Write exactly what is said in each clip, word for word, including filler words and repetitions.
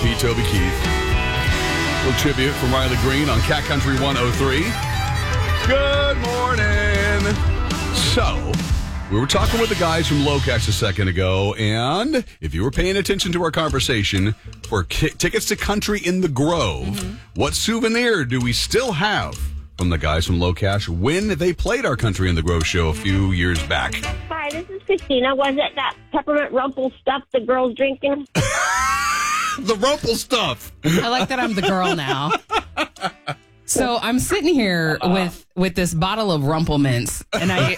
Pete, Toby Keith. A little tribute from Riley Green on Cat Country one oh three. Good morning. So, we were talking with the guys from Locash a second ago, and if you were paying attention to our conversation, for ki- tickets to Country in the Grove, mm-hmm. what souvenir do we still have from the guys from Locash when they played our Country in the Grove show a few years back? Hi, this is Christina. Was it that peppermint rumple stuff the girls drinking? The rumple stuff. I like that I'm the girl now. So I'm sitting here with with this bottle of Rumple Mints, and I.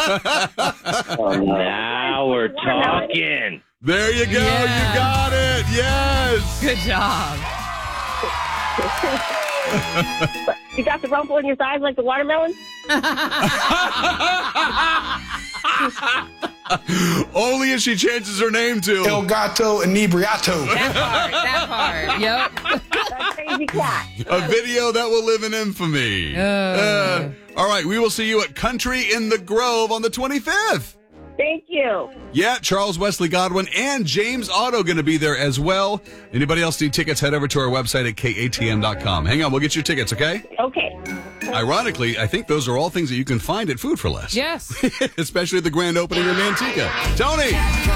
Now we're talking. There you go. Yeah. You got it. Yes. Good job. You got the rumple in your thighs like the watermelon? Only if she changes her name to El Gato Inebriato. That part. That part. Yep. That crazy cat. a video that will live in infamy. Uh. Uh, all right, we will see you at Country in the Grove on the twenty-fifth. Thank you. Yeah, Charles Wesley Godwin and James Otto going to be there as well. Anybody else need tickets, head over to our website at K A T M dot com. Hang on, we'll get your tickets, okay? Okay. Ironically, I think those are all things that you can find at Food for Less. Yes. Especially at the grand opening in Manteca. Tony!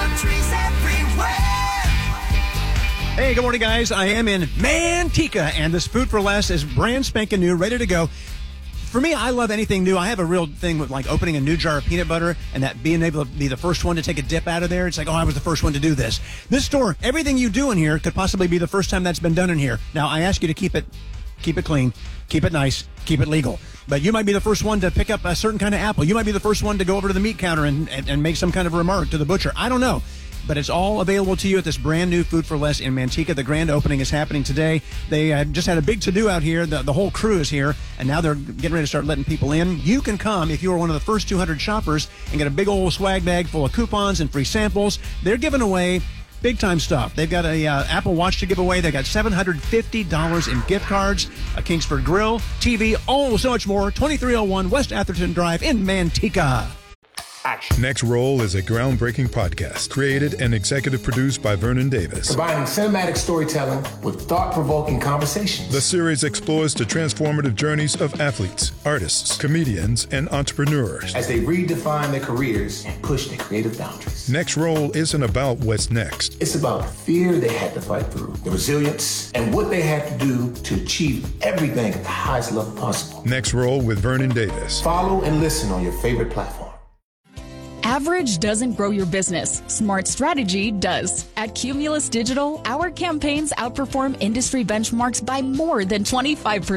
Hey, good morning, guys. I am in Manteca, and this Food for Less is brand spanking new, ready to go. For me, I love anything new. I have a real thing with like opening a new jar of peanut butter and that being able to be the first one to take a dip out of there. It's like, oh, I was the first one to do this. This store, everything you do in here could possibly be the first time that's been done in here. Now, I ask you to keep it, keep it clean, keep it nice, keep it legal. But you might be the first one to pick up a certain kind of apple. You might be the first one to go over to the meat counter and, and, and make some kind of remark to the butcher. I don't know. But it's all available to you at this brand new Food for Less in Manteca. The grand opening is happening today. They uh, just had a big to-do out here. The, the whole crew is here, and now they're getting ready to start letting people in. You can come if you are one of the first two hundred shoppers and get a big old swag bag full of coupons and free samples. They're giving away big-time stuff. They've got a uh, Apple Watch to give away. They've got seven hundred fifty dollars in gift cards, a Kingsford Grill, T V, oh, so much more. twenty-three oh one West Atherton Drive in Manteca. Next Roll is a groundbreaking podcast created and executive produced by Vernon Davis. Combining cinematic storytelling with thought-provoking conversations. The series explores the transformative journeys of athletes, artists, comedians, and entrepreneurs as they redefine their careers and push their creative boundaries. Next Roll isn't about what's next. It's about the fear they had to fight through, the resilience, and what they had to do to achieve everything at the highest level possible. Next Roll with Vernon Davis. Follow and listen on your favorite platform. Average doesn't grow your business. Smart strategy does. At Cumulus Digital, our campaigns outperform industry benchmarks by more than twenty-five percent.